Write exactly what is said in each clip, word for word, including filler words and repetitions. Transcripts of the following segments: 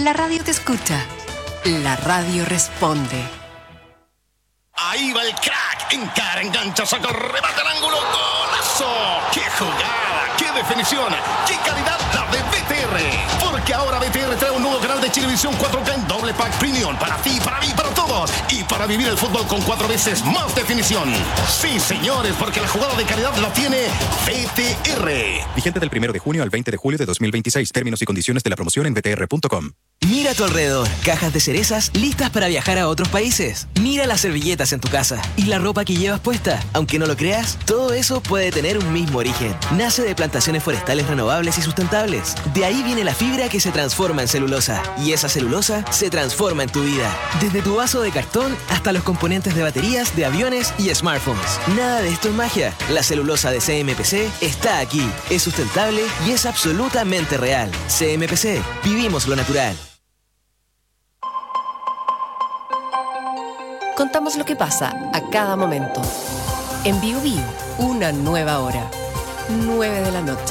La radio te escucha. La radio responde. Ahí va el crack. Encara, engancha, saca, remata al ángulo. ¡Golazo! ¡Qué jugada! ¡Qué definición! ¡Qué calidad la de B T R! Porque ahora B T R trae un nuevo canal de Chilevisión cuatro K en doble pack premium. Para ti, para mí, para todos. Y para vivir el fútbol con cuatro veces más definición. Sí, señores, porque la jugada de calidad la tiene B T R. Vigente del primero de junio al veinte de julio de dos mil veintiséis. Términos y condiciones de la promoción en b t r punto com. Mira a tu alrededor, cajas de cerezas listas para viajar a otros países. Mira las servilletas en tu casa y la ropa que llevas puesta. Aunque no lo creas, todo eso puede tener un mismo origen. Nace de plantaciones forestales renovables y sustentables. De ahí viene la fibra que se transforma en celulosa. Y esa celulosa se transforma en tu vida. Desde tu vaso de cartón hasta los componentes de baterías, de aviones y smartphones. Nada de esto es magia. La celulosa de C M P C está aquí. Es sustentable y es absolutamente real. C M P C. Vivimos lo natural. Contamos lo que pasa a cada momento. En Bio Bio, una nueva hora. nueve de la noche.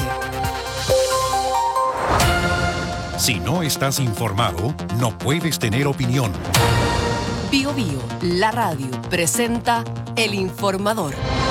Si no estás informado, no puedes tener opinión. Bio Bio, la radio, presenta El Informador.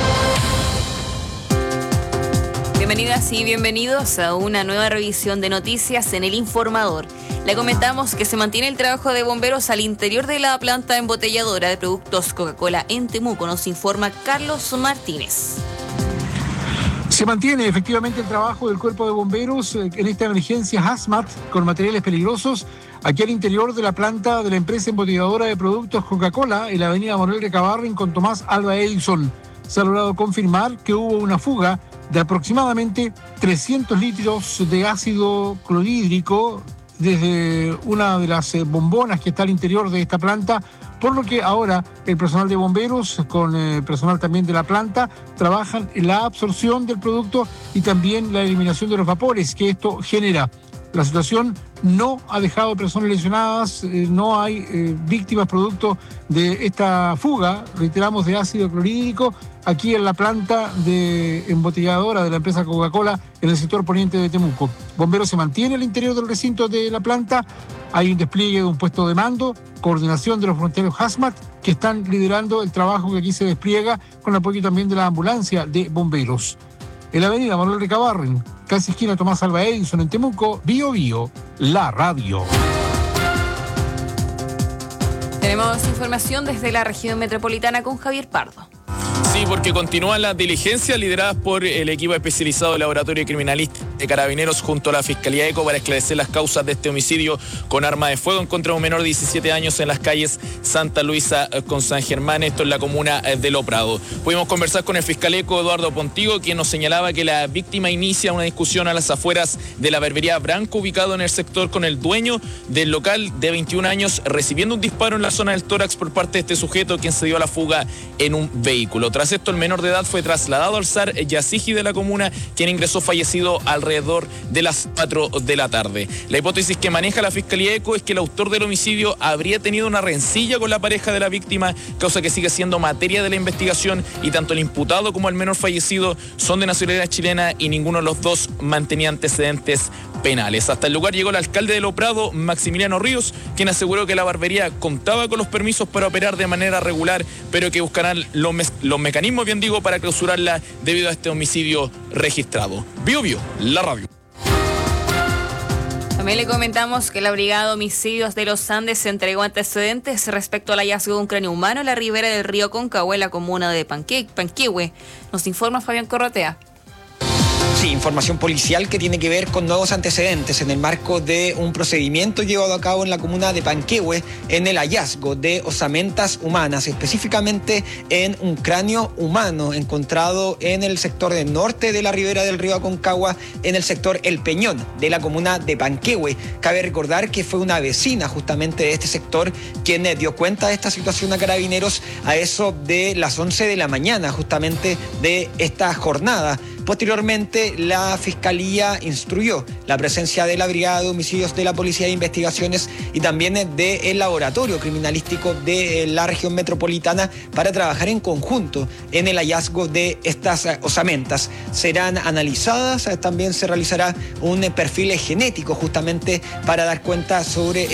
Bienvenidas y bienvenidos a una nueva revisión de noticias en El Informador. Le comentamos que se mantiene el trabajo de bomberos al interior de la planta embotelladora de productos Coca-Cola en Temuco, nos informa Carlos Martínez. Se mantiene efectivamente el trabajo del cuerpo de bomberos en esta emergencia hazmat con materiales peligrosos aquí al interior de la planta de la empresa embotelladora de productos Coca-Cola en la avenida Manuel Recabarren con Tomás Alva Edison. Se ha logrado confirmar que hubo una fuga de aproximadamente trescientos litros de ácido clorhídrico desde una de las bombonas que está al interior de esta planta, por lo que ahora el personal de bomberos con el personal también de la planta trabajan en la absorción del producto y también la eliminación de los vapores que esto genera. La situación no ha dejado personas lesionadas, eh, no hay eh, víctimas producto de esta fuga, reiteramos, de ácido clorhídrico aquí en la planta de embotelladora de la empresa Coca-Cola en el sector poniente de Temuco. Bomberos se mantiene al interior del recinto de la planta, hay un despliegue de un puesto de mando, coordinación de los fronteros hazmat que están liderando el trabajo que aquí se despliega con apoyo también de la ambulancia de bomberos. En la avenida Manuel Recabarren, casi esquina Tomás Alva Edison en Temuco, Bio Bio, la radio. Tenemos información desde la región metropolitana con Javier Pardo. Sí, porque continúan las diligencias lideradas por el equipo especializado del Laboratorio Criminalista de Carabineros junto a la Fiscalía ECO para esclarecer las causas de este homicidio con arma de fuego en contra de un menor de diecisiete años en las calles Santa Luisa con San Germán, esto en la comuna de Lo Prado. Pudimos conversar con el fiscal ECO, Eduardo Pontigo, quien nos señalaba que la víctima inicia una discusión a las afueras de la Berbería Branco, ubicado en el sector, con el dueño del local de veintiún años, recibiendo un disparo en la zona del tórax por parte de este sujeto, quien se dio a la fuga en un vehículo. Tras esto, el menor de edad fue trasladado al S A R Yasiji de la comuna, quien ingresó fallecido alrededor de las cuatro de la tarde. La hipótesis que maneja la Fiscalía ECO es que el autor del homicidio habría tenido una rencilla con la pareja de la víctima, causa que sigue siendo materia de la investigación, y tanto el imputado como el menor fallecido son de nacionalidad chilena y ninguno de los dos mantenía antecedentes penales. Hasta el lugar llegó el alcalde de Lo Prado, Maximiliano Ríos, quien aseguró que la barbería contaba con los permisos para operar de manera regular, pero que buscarán los, me- los mecanismos, bien digo, para clausurarla debido a este homicidio registrado. Bio Bio, la radio. También le comentamos que la Brigada de Homicidios de los Andes se entregó antecedentes respecto al hallazgo de un cráneo humano en la ribera del río Concahue, en la comuna de Panque- Panquehue. Nos informa Fabián Corrotea. Sí, información policial que tiene que ver con nuevos antecedentes en el marco de un procedimiento llevado a cabo en la comuna de Panquehue en el hallazgo de osamentas humanas, específicamente en un cráneo humano encontrado en el sector del norte de la ribera del río Aconcagua, en el sector El Peñón de la comuna de Panquehue. Cabe recordar que fue una vecina justamente de este sector quien dio cuenta de esta situación a Carabineros a eso de las once de la mañana justamente de esta jornada. Posteriormente, la Fiscalía instruyó la presencia de la Brigada de Homicidios de la Policía de Investigaciones y también del Laboratorio Criminalístico de la región metropolitana para trabajar en conjunto en el hallazgo de estas osamentas. Serán analizadas, también se realizará un perfil genético justamente para dar cuenta sobre